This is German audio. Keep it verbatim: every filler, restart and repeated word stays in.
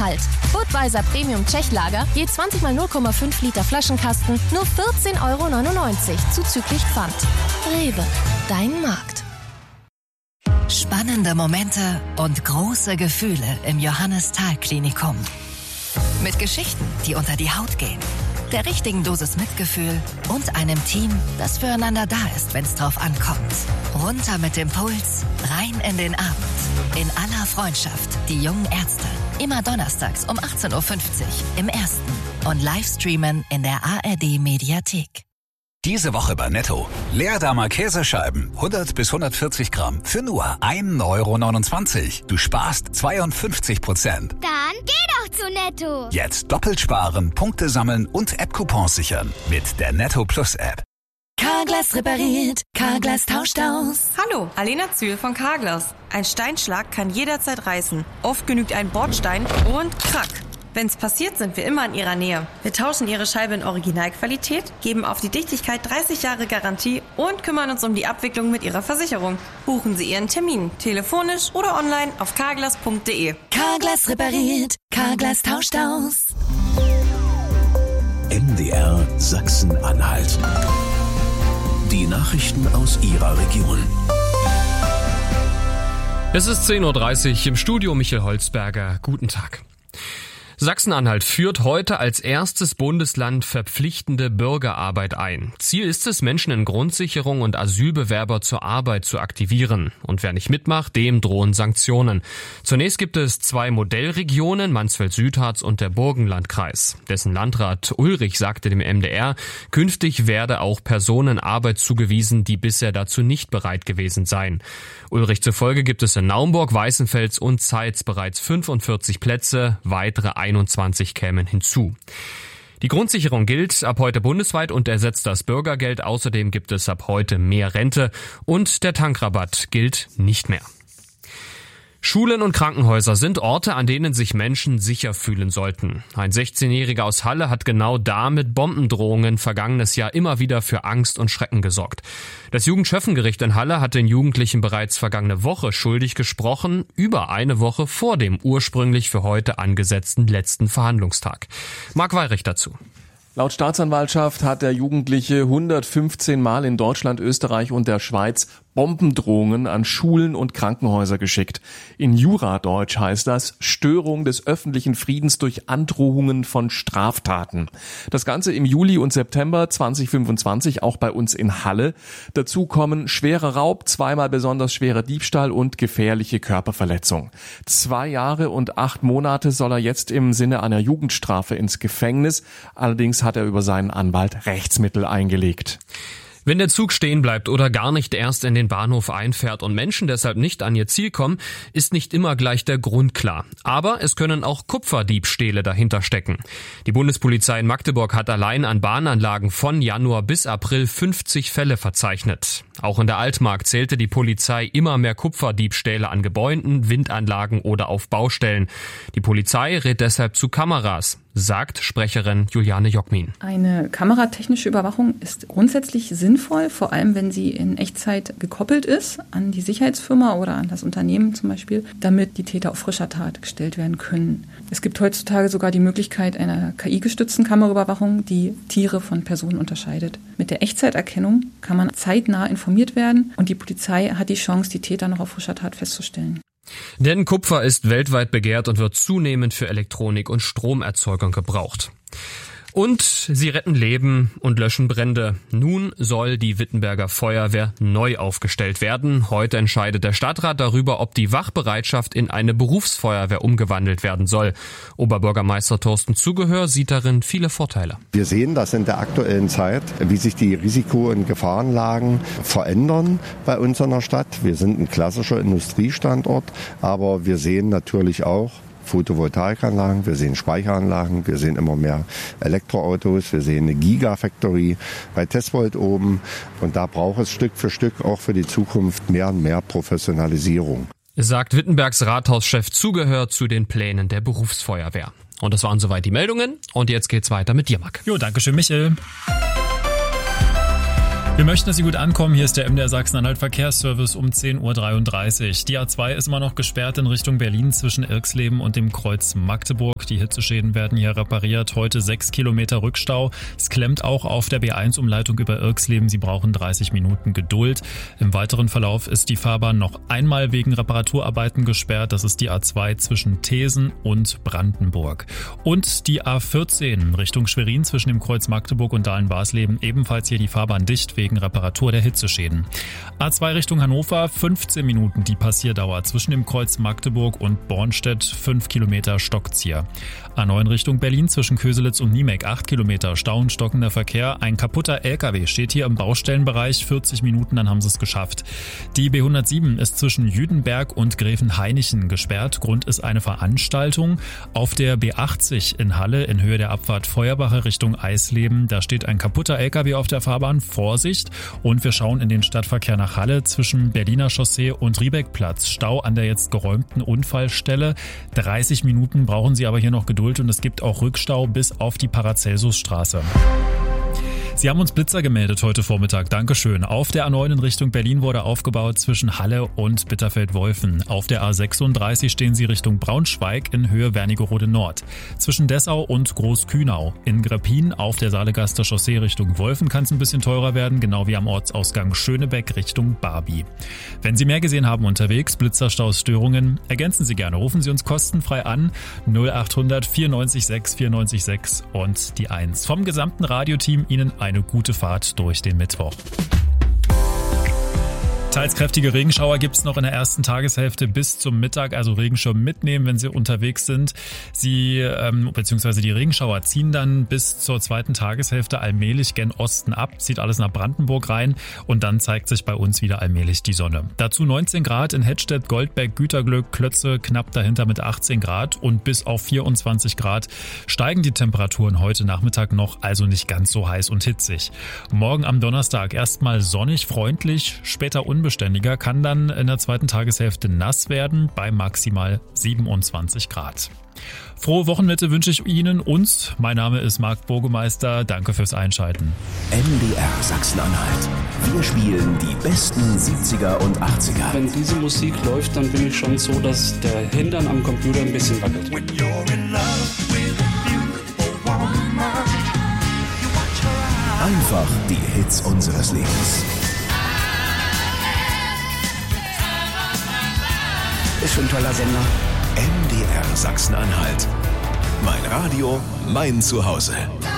Anhalt. Budweiser Premium Tschechlager, je zwanzig mal null Komma fünf Liter Flaschenkasten, nur vierzehn Euro neunundneunzig, zuzüglich Pfand. Rewe, dein Markt. Spannende Momente und große Gefühle im Johannes-Thal-Klinikum. Mit Geschichten, die unter die Haut gehen, der richtigen Dosis Mitgefühl und einem Team, das füreinander da ist, wenn es drauf ankommt. Runter mit dem Puls, rein in den Abend. In aller Freundschaft, die jungen Ärzte. Immer donnerstags um achtzehn Uhr fünfzig im Ersten und Livestreamen in der A R D-Mediathek. Diese Woche bei Netto. Leerdamer Käsescheiben, hundert bis hundertvierzig Gramm, für nur ein Euro neunundzwanzig. Du sparst zweiundfünfzig Prozent. Dann geh doch zu Netto. Jetzt doppelt sparen, Punkte sammeln und App-Coupons sichern mit der Netto Plus App. Carglass repariert, Carglass tauscht aus. Hallo, Alena Zühl von Carglass. Ein Steinschlag kann jederzeit reißen. Oft genügt ein Bordstein und krack. Wenn's passiert, sind wir immer in Ihrer Nähe. Wir tauschen Ihre Scheibe in Originalqualität, geben auf die Dichtigkeit dreißig Jahre Garantie und kümmern uns um die Abwicklung mit Ihrer Versicherung. Buchen Sie Ihren Termin, telefonisch oder online auf carglass punkt de. Carglass repariert, Carglass tauscht aus. M D R Sachsen-Anhalt. Die Nachrichten aus Ihrer Region. Es ist zehn Uhr dreißig, im Studio Michael Holzberger. Guten Tag. Sachsen-Anhalt führt heute als erstes Bundesland verpflichtende Bürgerarbeit ein. Ziel ist es, Menschen in Grundsicherung und Asylbewerber zur Arbeit zu aktivieren. Und wer nicht mitmacht, dem drohen Sanktionen. Zunächst gibt es zwei Modellregionen, Mansfeld-Südharz und der Burgenlandkreis. Dessen Landrat Ulrich sagte dem M D R, künftig werde auch Personen Arbeit zugewiesen, die bisher dazu nicht bereit gewesen seien. Ulrich zufolge gibt es in Naumburg, Weißenfels und Zeitz bereits fünfundvierzig Plätze, weitere einundzwanzig kämen hinzu. Die Grundsicherung gilt ab heute bundesweit und ersetzt das Bürgergeld. Außerdem gibt es ab heute mehr Rente und der Tankrabatt gilt nicht mehr. Schulen und Krankenhäuser sind Orte, an denen sich Menschen sicher fühlen sollten. Ein sechzehnjähriger aus Halle hat genau da mit Bombendrohungen vergangenes Jahr immer wieder für Angst und Schrecken gesorgt. Das Jugendschöffengericht in Halle hat den Jugendlichen bereits vergangene Woche schuldig gesprochen, über eine Woche vor dem ursprünglich für heute angesetzten letzten Verhandlungstag. Marc Weyrich dazu. Laut Staatsanwaltschaft hat der Jugendliche hundertfünfzehn Mal in Deutschland, Österreich und der Schweiz Bombendrohungen an Schulen und Krankenhäuser geschickt. In Juradeutsch heißt das Störung des öffentlichen Friedens durch Androhungen von Straftaten. Das Ganze im Juli und September zweitausendfünfundzwanzig, auch bei uns in Halle. Dazu kommen schwerer Raub, zweimal besonders schwerer Diebstahl und gefährliche Körperverletzung. Zwei Jahre und acht Monate soll er jetzt im Sinne einer Jugendstrafe ins Gefängnis. Allerdings hat er über seinen Anwalt Rechtsmittel eingelegt. Wenn der Zug stehen bleibt oder gar nicht erst in den Bahnhof einfährt und Menschen deshalb nicht an ihr Ziel kommen, ist nicht immer gleich der Grund klar. Aber es können auch Kupferdiebstähle dahinter stecken. Die Bundespolizei in Magdeburg hat allein an Bahnanlagen von Januar bis April fünfzig Fälle verzeichnet. Auch in der Altmark zählte die Polizei immer mehr Kupferdiebstähle an Gebäuden, Windanlagen oder auf Baustellen. Die Polizei rät deshalb zu Kameras, sagt Sprecherin Juliane Jockmin. Eine kameratechnische Überwachung ist grundsätzlich sinnvoll, vor allem wenn sie in Echtzeit gekoppelt ist an die Sicherheitsfirma oder an das Unternehmen zum Beispiel, damit die Täter auf frischer Tat gestellt werden können. Es gibt heutzutage sogar die Möglichkeit einer K I-gestützten Kameraüberwachung, die Tiere von Personen unterscheidet. Mit der Echtzeiterkennung kann man zeitnah informiert werden und die Polizei hat die Chance, die Täter noch auf frischer Tat festzustellen. Denn Kupfer ist weltweit begehrt und wird zunehmend für Elektronik und Stromerzeugung gebraucht. Und sie retten Leben und löschen Brände. Nun soll die Wittenberger Feuerwehr neu aufgestellt werden. Heute entscheidet der Stadtrat darüber, ob die Wachbereitschaft in eine Berufsfeuerwehr umgewandelt werden soll. Oberbürgermeister Thorsten Zugehör sieht darin viele Vorteile. Wir sehen, dass in der aktuellen Zeit, wie sich die Risiko- und Gefahrenlagen verändern bei unserer Stadt. Wir sind ein klassischer Industriestandort, aber wir sehen natürlich auch Photovoltaikanlagen, wir sehen Speicheranlagen, wir sehen immer mehr Elektroautos, wir sehen eine Gigafactory bei Tesvolt oben und da braucht es Stück für Stück auch für die Zukunft mehr und mehr Professionalisierung. Sagt Wittenbergs Rathauschef Zugehör zu den Plänen der Berufsfeuerwehr. Und das waren soweit die Meldungen und jetzt geht's weiter mit dir, Marc. Jo, danke schön, Michael. Wir möchten, dass Sie gut ankommen. Hier ist der M D R Sachsen-Anhalt Verkehrsservice um zehn Uhr dreiunddreißig. Die A zwei ist immer noch gesperrt in Richtung Berlin zwischen Irxleben und dem Kreuz Magdeburg. Brandenburg. Die Hitzeschäden werden hier repariert. Heute sechs Kilometer Rückstau. Es klemmt auch auf der B eins Umleitung über Irxleben. Sie brauchen dreißig Minuten Geduld. Im weiteren Verlauf ist die Fahrbahn noch einmal wegen Reparaturarbeiten gesperrt. Das ist die A zwei zwischen Thesen und Brandenburg. Und die A vierzehn Richtung Schwerin zwischen dem Kreuz Magdeburg und Dahlen-Barsleben. Ebenfalls hier die Fahrbahn dicht wegen Reparatur der Hitzeschäden. A zwei Richtung Hannover, fünfzehn Minuten die Passierdauer zwischen dem Kreuz Magdeburg und Bornstedt, fünf Kilometer Stockzieher. A neun Richtung Berlin zwischen Köselitz und Niemek, acht Kilometer Stau und stockender Verkehr. Ein kaputter L K W steht hier im Baustellenbereich, vierzig Minuten, dann haben sie es geschafft. Die B hundertsieben ist zwischen Jüdenberg und Gräfenhainichen gesperrt. Grund ist eine Veranstaltung. Auf der B achtzig in Halle in Höhe der Abfahrt Feuerbacher Richtung Eisleben, da steht ein kaputter L K W auf der Fahrbahn. Vorsicht! Und wir schauen in den Stadtverkehr nach Halle zwischen Berliner Chaussee und Riebeckplatz. Stau an der jetzt geräumten Unfallstelle. dreißig Minuten brauchen Sie aber hier noch Geduld und es gibt auch Rückstau bis auf die Paracelsusstraße. Sie haben uns Blitzer gemeldet heute Vormittag. Dankeschön. Auf der A neun in Richtung Berlin wurde aufgebaut zwischen Halle und Bitterfeld-Wolfen. Auf der A sechsunddreißig stehen Sie Richtung Braunschweig in Höhe Wernigerode Nord. Zwischen Dessau und Großkühnau. In Greppin auf der Saalegaster Chaussee Richtung Wolfen kann es ein bisschen teurer werden, genau wie am Ortsausgang Schönebeck Richtung Barbie. Wenn Sie mehr gesehen haben unterwegs, Blitzerstaus, Störungen, ergänzen Sie gerne. Rufen Sie uns kostenfrei an null achthundert vierundneunzig sechs vierundneunzig sechs und die eins. Vom gesamten Radioteam Ihnen eine gute Fahrt durch den Mittwoch. Teils kräftige Regenschauer gibt es noch in der ersten Tageshälfte bis zum Mittag, also Regenschirm mitnehmen, wenn Sie unterwegs sind. Sie ähm, beziehungsweise die Regenschauer ziehen dann bis zur zweiten Tageshälfte allmählich gen Osten ab, zieht alles nach Brandenburg rein und dann zeigt sich bei uns wieder allmählich die Sonne. Dazu neunzehn Grad in Hettstedt, Goldbeck, Güterglück, Klötze knapp dahinter mit achtzehn Grad und bis auf vierundzwanzig Grad steigen die Temperaturen heute Nachmittag noch, also nicht ganz so heiß und hitzig. Morgen am Donnerstag erstmal sonnig, freundlich, später unbeständig. Beständiger, kann dann in der zweiten Tageshälfte nass werden bei maximal siebenundzwanzig Grad. Frohe Wochenmitte wünsche ich Ihnen, uns. Mein Name ist Marc Burgemeister. Danke fürs Einschalten. M D R Sachsen-Anhalt. Wir spielen die besten siebziger und achtziger. Wenn diese Musik läuft, dann bin ich schon so, dass der Hintern am Computer ein bisschen wackelt. Einfach die Hits unseres Lebens. Ist schon ein toller Sender. M D R Sachsen-Anhalt. Mein Radio, mein Zuhause.